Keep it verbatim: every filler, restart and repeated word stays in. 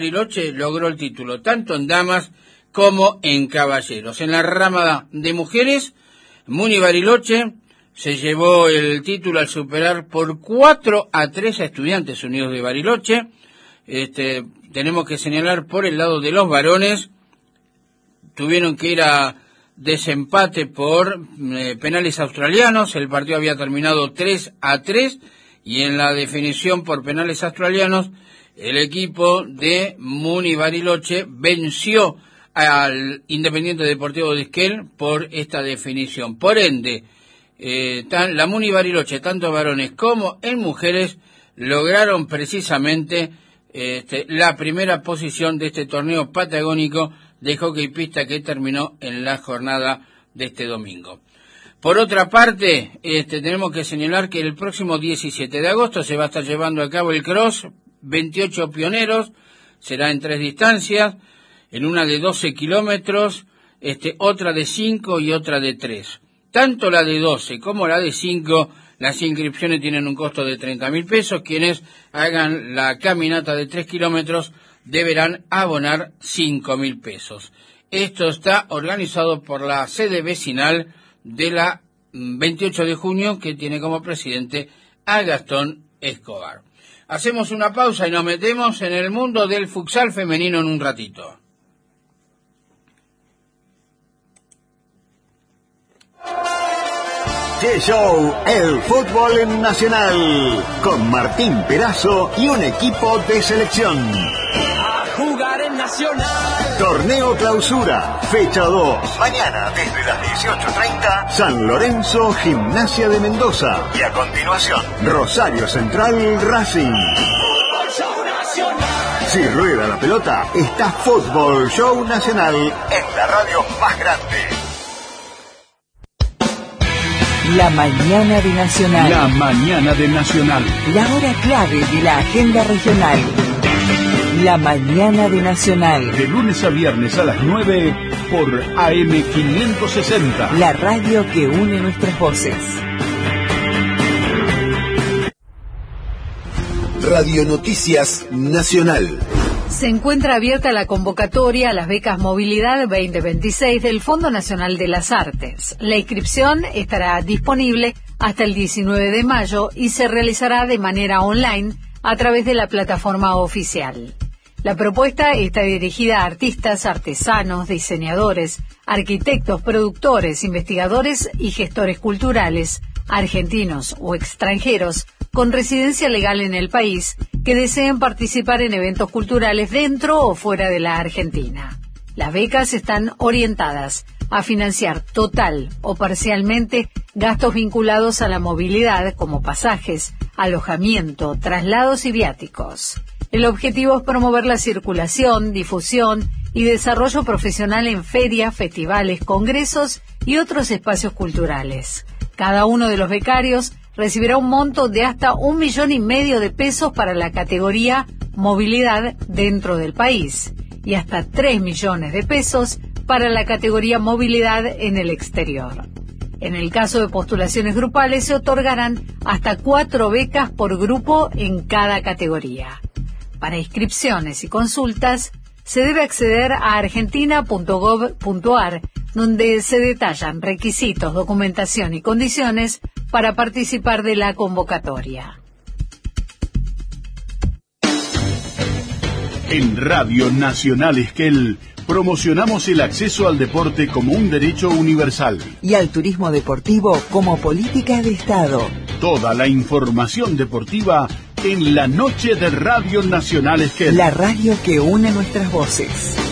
Bariloche logró el título, tanto en damas como en caballeros. En la rama de mujeres, Muni Bariloche se llevó el título al superar por cuatro a tres a Estudiantes Unidos de Bariloche. Este, tenemos que señalar por el lado de los varones, tuvieron que ir a desempate por eh, penales australianos. El partido había terminado tres a tres y en la definición por penales australianos el equipo de Muni Bariloche venció al Independiente Deportivo de Esquel por esta definición. Por ende, eh, tan, la Muni Bariloche, tanto varones como en mujeres, lograron precisamente este, la primera posición de este torneo patagónico de hockey pista que terminó en la jornada de este domingo. Por otra parte, este, tenemos que señalar que el próximo diecisiete de agosto se va a estar llevando a cabo el cross, veintiocho pioneros, será en tres distancias, en una de doce kilómetros, este, otra de cinco y otra de tres. Tanto la de doce como la de cinco, las inscripciones tienen un costo de treinta mil pesos. Quienes hagan la caminata de tres kilómetros deberán abonar cinco mil pesos. Esto está organizado por la sede vecinal de la veintiocho de junio, que tiene como presidente a Gastón Escobar. Hacemos una pausa y nos metemos en el mundo del futsal femenino en un ratito. G-Show, el fútbol en Nacional, con Martín Perazo y un equipo de selección. A jugar en Nacional. Torneo Clausura, fecha dos. Mañana desde las dieciocho treinta, San Lorenzo, Gimnasia de Mendoza. Y a continuación, Rosario Central, Racing. Fútbol Show Nacional. Si rueda la pelota, está Fútbol Show Nacional en la radio más grande. La mañana de Nacional. La mañana de Nacional. La hora clave de la agenda regional. La mañana de Nacional. De lunes a viernes a las nueve por A M quinientos sesenta. La radio que une nuestras voces. Radio Noticias Nacional. Se encuentra abierta la convocatoria a las becas Movilidad veinte veintiséis del Fondo Nacional de las Artes. La inscripción estará disponible hasta el diecinueve de mayo y se realizará de manera online a través de la plataforma oficial. La propuesta está dirigida a artistas, artesanos, diseñadores, arquitectos, productores, investigadores y gestores culturales, argentinos o extranjeros, con residencia legal en el país, que deseen participar en eventos culturales dentro o fuera de la Argentina. Las becas están orientadas a financiar total o parcialmente gastos vinculados a la movilidad, como pasajes, alojamiento, traslados y viáticos. El objetivo es promover la circulación, difusión y desarrollo profesional en ferias, festivales, congresos y otros espacios culturales. Cada uno de los becarios recibirá un monto de hasta un millón y medio de pesos para la categoría Movilidad dentro del país y hasta tres millones de pesos para la categoría Movilidad en el exterior. En el caso de postulaciones grupales se otorgarán hasta cuatro becas por grupo en cada categoría. Para inscripciones y consultas se debe acceder a argentina punto gov punto ar, donde se detallan requisitos, documentación y condiciones para participar de la convocatoria. En Radio Nacional Esquel promocionamos el acceso al deporte como un derecho universal. Y al turismo deportivo como política de Estado. Toda la información deportiva en la noche de Radio Nacional Esquel. La radio que une nuestras voces.